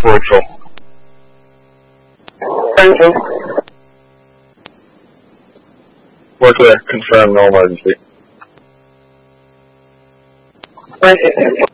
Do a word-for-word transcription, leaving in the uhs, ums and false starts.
Virtual. Thank you. We're clear. Confirm no emergency. Thank you.